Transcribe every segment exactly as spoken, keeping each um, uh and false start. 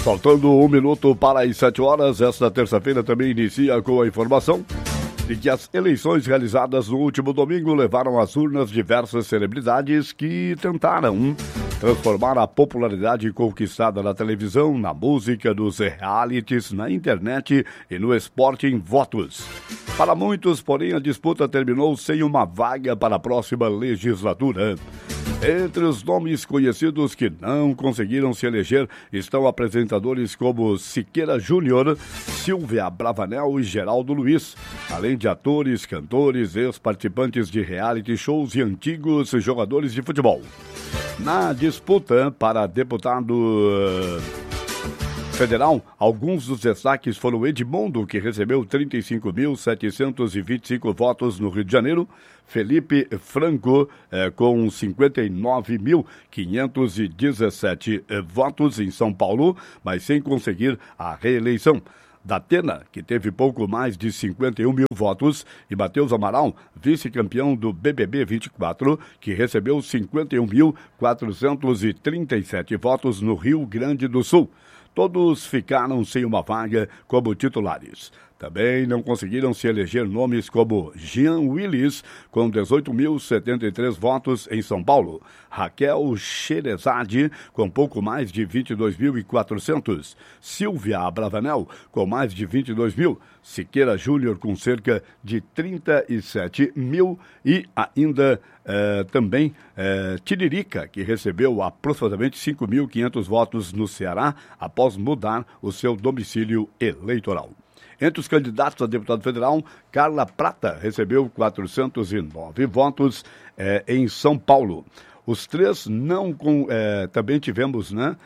Faltando um minuto para as sete horas, esta terça-feira também inicia com a informação de que as eleições realizadas no último domingo levaram às urnas diversas celebridades que tentaram transformar a popularidade conquistada na televisão, na música, nos realities, na internet e no esporte em votos. Para muitos, porém, a disputa terminou sem uma vaga para a próxima legislatura. Entre os nomes conhecidos que não conseguiram se eleger estão apresentadores como Siqueira Júnior, Silvia Bravanel e Geraldo Luiz, além de atores, cantores, ex-participantes de reality shows e antigos jogadores de futebol. Na disputa para deputado federal, alguns dos destaques foram Edmundo, que recebeu trinta e cinco mil setecentos e vinte e cinco votos no Rio de Janeiro, Felipe Franco, eh, com cinquenta e nove mil quinhentos e dezessete eh, votos em São Paulo, mas sem conseguir a reeleição. Datena, que teve pouco mais de cinquenta e um mil votos, e Matheus Amaral, vice-campeão do B B B vinte e quatro, que recebeu cinquenta e um mil quatrocentos e trinta e sete votos no Rio Grande do Sul. Todos ficaram sem uma vaga como titulares. Também não conseguiram se eleger nomes como Jean Willis, com dezoito mil e setenta e três votos em São Paulo, Raquel Xerezade, com pouco mais de vinte e dois mil e quatrocentos, Silvia Abravanel, com mais de vinte e dois mil, Siqueira Júnior, com cerca de trinta e sete mil, e ainda eh, também eh, Tiririca, que recebeu aproximadamente cinco mil e quinhentos votos no Ceará após mudar o seu domicílio eleitoral. Entre os candidatos a deputado federal, Carla Prata recebeu quatrocentos e nove votos eh, em São Paulo. Os três não com... Eh, também tivemos, né?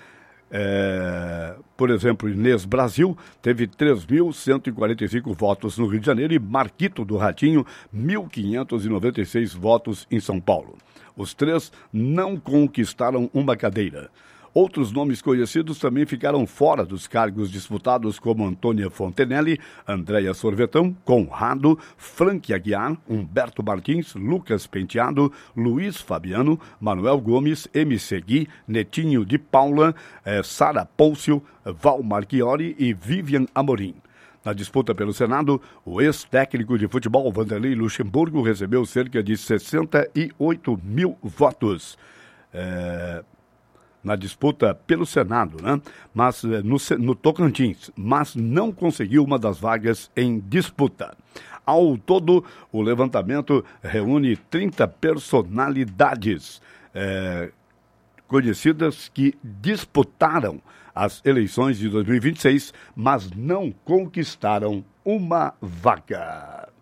Eh, por exemplo, Inês Brasil teve três mil cento e quarenta e cinco votos no Rio de Janeiro e Marquito do Ratinho, mil quinhentos e noventa e seis votos em São Paulo. Os três não conquistaram uma cadeira. Outros nomes conhecidos também ficaram fora dos cargos disputados, como Antônia Fontenelle, Andréia Sorvetão, Conrado, Frank Aguiar, Humberto Martins, Lucas Penteado, Luiz Fabiano, Manuel Gomes, M C Gui, Netinho de Paula, eh, Sara Pôncio, Val Marchiori e Vivian Amorim. Na disputa pelo Senado, o ex-técnico de futebol Vanderlei Luxemburgo recebeu cerca de sessenta e oito mil votos. É... na disputa pelo Senado, né? Mas no, no Tocantins, mas não conseguiu uma das vagas em disputa. Ao todo, o levantamento reúne trinta personalidades é, conhecidas que disputaram as eleições de dois mil e vinte e seis, mas não conquistaram uma vaga.